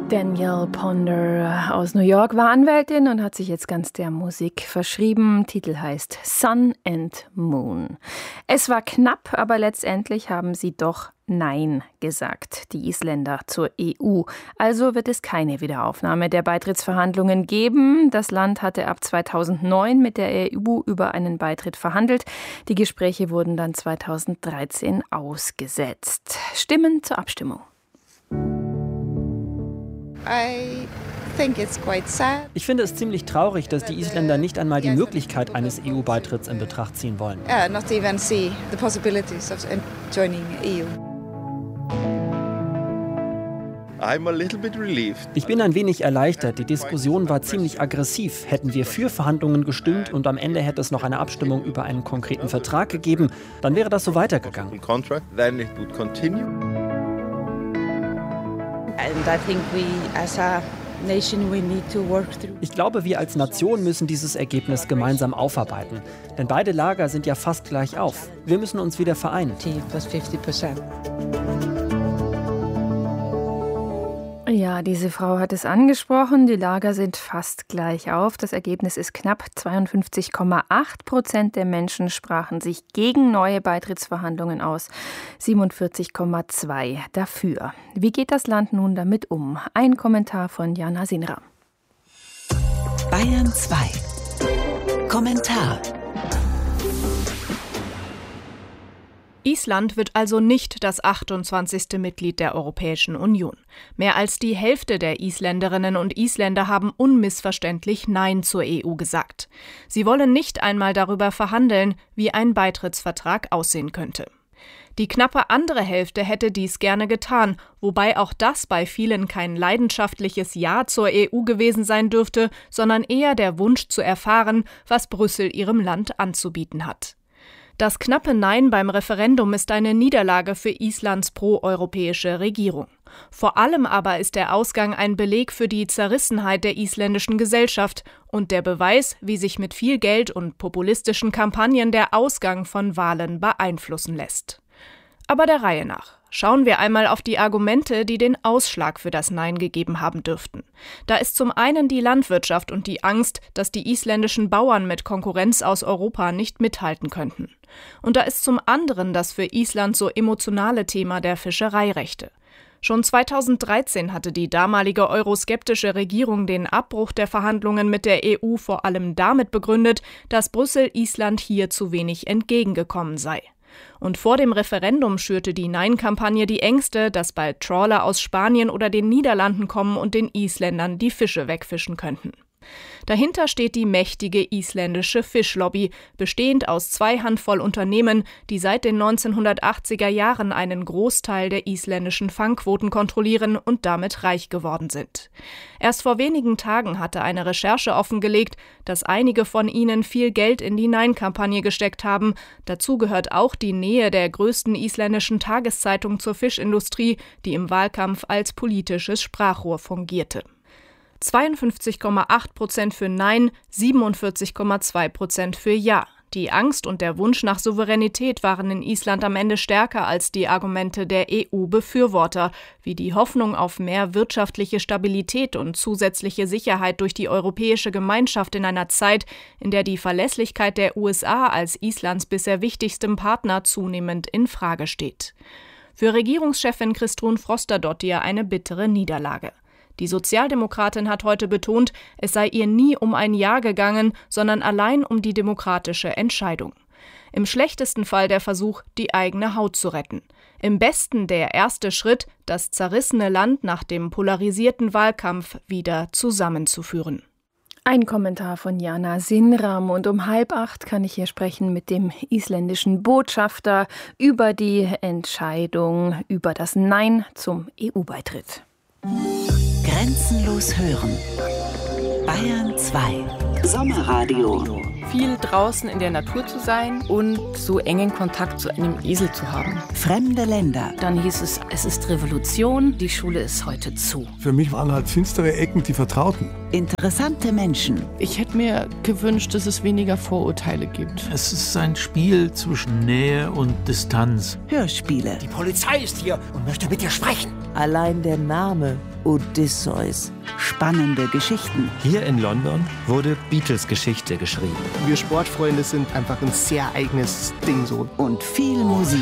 Danielle Ponder aus New York war Anwältin und hat sich jetzt ganz der Musik verschrieben. Titel heißt Sun and Moon. Es war knapp, aber letztendlich haben sie doch Nein gesagt, die Isländer zur EU. Also wird es keine Wiederaufnahme der Beitrittsverhandlungen geben. Das Land hatte ab 2009 mit der EU über einen Beitritt verhandelt. Die Gespräche wurden dann 2013 ausgesetzt. Stimmen zur Abstimmung. Ich finde es ziemlich traurig, dass die Isländer nicht einmal die Möglichkeit eines EU-Beitritts in Betracht ziehen wollen. Ich bin ein wenig erleichtert. Die Diskussion war ziemlich aggressiv. Hätten wir für Verhandlungen gestimmt und am Ende hätte es noch eine Abstimmung über einen konkreten Vertrag gegeben, dann wäre das so weitergegangen. Ich glaube, wir als Nation müssen dieses Ergebnis gemeinsam aufarbeiten. Denn beide Lager sind ja fast gleich auf. Wir müssen uns wieder vereinen. Ja, diese Frau hat es angesprochen. Die Lager sind fast gleich auf. Das Ergebnis ist knapp. 52,8% der Menschen sprachen sich gegen neue Beitrittsverhandlungen aus. 47,2% dafür. Wie geht das Land nun damit um? Ein Kommentar von Jana Sinram. Bayern 2. Kommentar. Island wird also nicht das 28. Mitglied der Europäischen Union. Mehr als die Hälfte der Isländerinnen und Isländer haben unmissverständlich Nein zur EU gesagt. Sie wollen nicht einmal darüber verhandeln, wie ein Beitrittsvertrag aussehen könnte. Die knappe andere Hälfte hätte dies gerne getan, wobei auch das bei vielen kein leidenschaftliches Ja zur EU gewesen sein dürfte, sondern eher der Wunsch zu erfahren, was Brüssel ihrem Land anzubieten hat. Das knappe Nein beim Referendum ist eine Niederlage für Islands proeuropäische Regierung. Vor allem aber ist der Ausgang ein Beleg für die Zerrissenheit der isländischen Gesellschaft und der Beweis, wie sich mit viel Geld und populistischen Kampagnen der Ausgang von Wahlen beeinflussen lässt. Aber der Reihe nach. Schauen wir einmal auf die Argumente, die den Ausschlag für das Nein gegeben haben dürften. Da ist zum einen die Landwirtschaft und die Angst, dass die isländischen Bauern mit Konkurrenz aus Europa nicht mithalten könnten. Und da ist zum anderen das für Island so emotionale Thema der Fischereirechte. Schon 2013 hatte die damalige euroskeptische Regierung den Abbruch der Verhandlungen mit der EU vor allem damit begründet, dass Brüssel Island hier zu wenig entgegengekommen sei. Und vor dem Referendum schürte die Nein-Kampagne die Ängste, dass bald Trawler aus Spanien oder den Niederlanden kommen und den Isländern die Fische wegfischen könnten. Dahinter steht die mächtige isländische Fischlobby, bestehend aus 2 Handvoll Unternehmen, die seit den 1980er Jahren einen Großteil der isländischen Fangquoten kontrollieren und damit reich geworden sind. Erst vor wenigen Tagen hatte eine Recherche offengelegt, dass einige von ihnen viel Geld in die Nein-Kampagne gesteckt haben. Dazu gehört auch die Nähe der größten isländischen Tageszeitung zur Fischindustrie, die im Wahlkampf als politisches Sprachrohr fungierte. 52,8% für Nein, 47,2% für Ja. Die Angst und der Wunsch nach Souveränität waren in Island am Ende stärker als die Argumente der EU-Befürworter, wie die Hoffnung auf mehr wirtschaftliche Stabilität und zusätzliche Sicherheit durch die europäische Gemeinschaft in einer Zeit, in der die Verlässlichkeit der USA als Islands bisher wichtigstem Partner zunehmend in Frage steht. Für Regierungschefin Kristrún Frostadóttir eine bittere Niederlage. Die Sozialdemokratin hat heute betont, es sei ihr nie um ein Ja gegangen, sondern allein um die demokratische Entscheidung. Im schlechtesten Fall der Versuch, die eigene Haut zu retten. Im besten der erste Schritt, das zerrissene Land nach dem polarisierten Wahlkampf wieder zusammenzuführen. Ein Kommentar von Jana Sinram und um 7:30 kann ich hier sprechen mit dem isländischen Botschafter über die Entscheidung über das Nein zum EU-Beitritt. Grenzenlos hören. Bayern 2. Sommerradio. Viel draußen in der Natur zu sein und so engen Kontakt zu einem Esel zu haben. Fremde Länder. Dann hieß es, es ist Revolution, die Schule ist heute zu. Für mich waren halt finstere Ecken die Vertrauten. Interessante Menschen. Ich hätte mir gewünscht, dass es weniger Vorurteile gibt. Es ist ein Spiel zwischen Nähe und Distanz. Hörspiele. Die Polizei ist hier und möchte mit dir sprechen. Allein der Name Odysseus. Spannende Geschichten. Hier in London wurde Beatles Geschichte geschrieben. Wir Sportfreunde sind einfach ein sehr eigenes Ding so. Und viel Musik.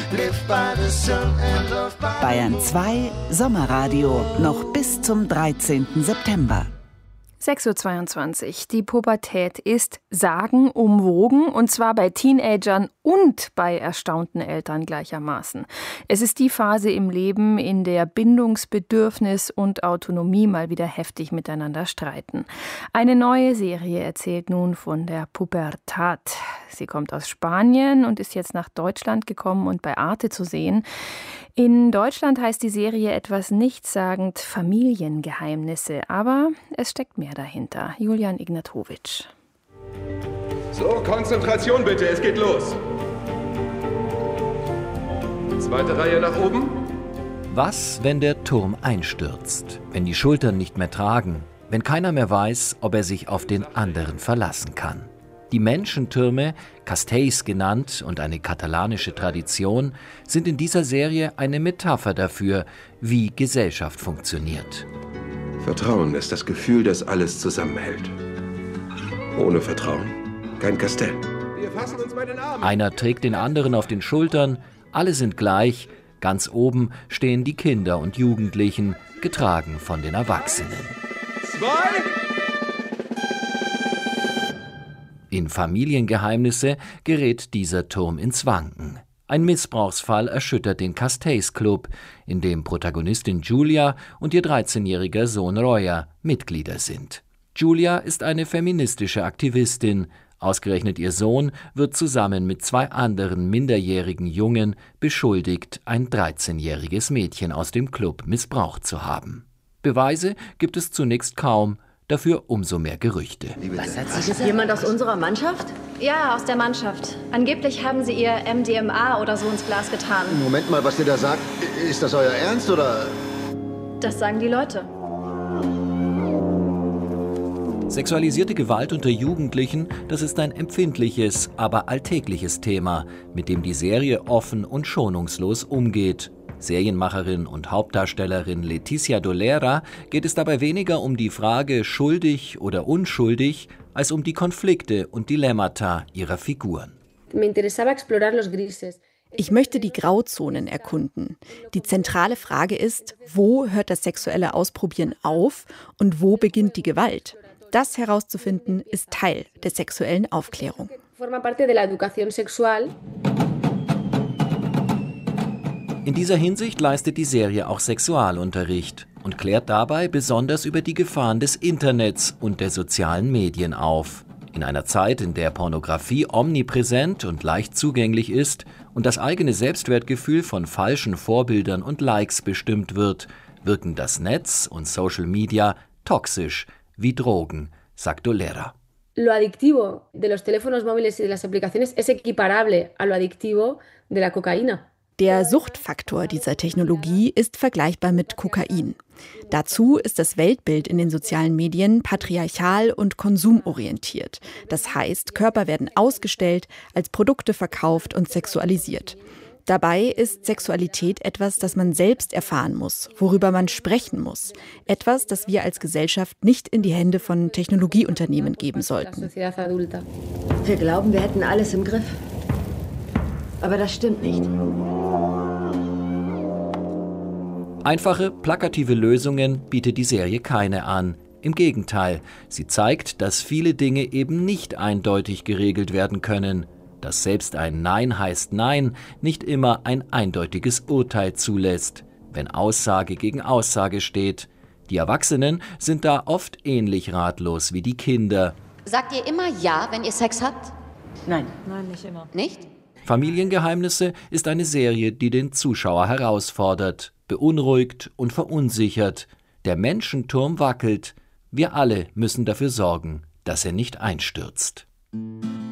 Bayern 2 Sommerradio noch bis zum 13. September. 6:22 Uhr. Die Pubertät ist sagenumwogen, und zwar bei Teenagern und bei erstaunten Eltern gleichermaßen. Es ist die Phase im Leben, in der Bindungsbedürfnis und Autonomie mal wieder heftig miteinander streiten. Eine neue Serie erzählt nun von der Pubertät. Sie kommt aus Spanien und ist jetzt nach Deutschland gekommen und bei Arte zu sehen. In Deutschland heißt die Serie etwas nichtssagend Familiengeheimnisse, aber es steckt mehr dahinter. Julian Ignatowitsch. So, Konzentration bitte, es geht los. Zweite Reihe nach oben. Was, wenn der Turm einstürzt, wenn die Schultern nicht mehr tragen, wenn keiner mehr weiß, ob er sich auf den anderen verlassen kann? Die Menschentürme, Castells genannt und eine katalanische Tradition, sind in dieser Serie eine Metapher dafür, wie Gesellschaft funktioniert. Vertrauen ist das Gefühl, das alles zusammenhält. Ohne Vertrauen kein Castell. Wir fassen uns bei den Armen. Einer trägt den anderen auf den Schultern, alle sind gleich, ganz oben stehen die Kinder und Jugendlichen, getragen von den Erwachsenen. 2. In Familiengeheimnisse gerät dieser Turm ins Wanken. Ein Missbrauchsfall erschüttert den Castells Club, in dem Protagonistin Julia und ihr 13-jähriger Sohn Roya Mitglieder sind. Julia ist eine feministische Aktivistin. Ausgerechnet ihr Sohn wird zusammen mit 2 anderen minderjährigen Jungen beschuldigt, ein 13-jähriges Mädchen aus dem Club missbraucht zu haben. Beweise gibt es zunächst kaum, dafür umso mehr Gerüchte. Was hat sich das? Jemand aus unserer Mannschaft? Ja, aus der Mannschaft. Angeblich haben sie ihr MDMA oder so ins Glas getan. Moment mal, was ihr da sagt, ist das euer Ernst oder? Das sagen die Leute. Sexualisierte Gewalt unter Jugendlichen, das ist ein empfindliches, aber alltägliches Thema, mit dem die Serie offen und schonungslos umgeht. Serienmacherin und Hauptdarstellerin Leticia Dolera geht es dabei weniger um die Frage schuldig oder unschuldig, als um die Konflikte und Dilemmata ihrer Figuren. Ich möchte die Grauzonen erkunden. Die zentrale Frage ist, wo hört das sexuelle Ausprobieren auf und wo beginnt die Gewalt? Das herauszufinden, ist Teil der sexuellen Aufklärung. In dieser Hinsicht leistet die Serie auch Sexualunterricht und klärt dabei besonders über die Gefahren des Internets und der sozialen Medien auf. In einer Zeit, in der Pornografie omnipräsent und leicht zugänglich ist und das eigene Selbstwertgefühl von falschen Vorbildern und Likes bestimmt wird, wirken das Netz und Social Media toxisch wie Drogen, sagt Dolera. Lo adictivo de los teléfonos móviles y de las aplicaciones es equiparable a lo adictivo de la cocaína. Der Suchtfaktor dieser Technologie ist vergleichbar mit Kokain. Dazu ist das Weltbild in den sozialen Medien patriarchal und konsumorientiert. Das heißt, Körper werden ausgestellt, als Produkte verkauft und sexualisiert. Dabei ist Sexualität etwas, das man selbst erfahren muss, worüber man sprechen muss. Etwas, das wir als Gesellschaft nicht in die Hände von Technologieunternehmen geben sollten. Wir glauben, wir hätten alles im Griff. Aber das stimmt nicht. Einfache, plakative Lösungen bietet die Serie keine an. Im Gegenteil, sie zeigt, dass viele Dinge eben nicht eindeutig geregelt werden können. Dass selbst ein Nein heißt Nein nicht immer ein eindeutiges Urteil zulässt, wenn Aussage gegen Aussage steht. Die Erwachsenen sind da oft ähnlich ratlos wie die Kinder. Sagt ihr immer Ja, wenn ihr Sex habt? Nein. Nein, nicht immer. Nicht? Familiengeheimnisse ist eine Serie, die den Zuschauer herausfordert, beunruhigt und verunsichert. Der Menschenturm wackelt. Wir alle müssen dafür sorgen, dass er nicht einstürzt.